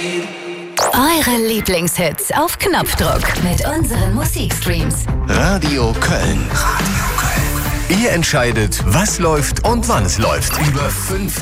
Eure Lieblingshits auf Knopfdruck mit unseren Musikstreams. Radio Köln. Ihr entscheidet, was läuft und wann es läuft. Über 50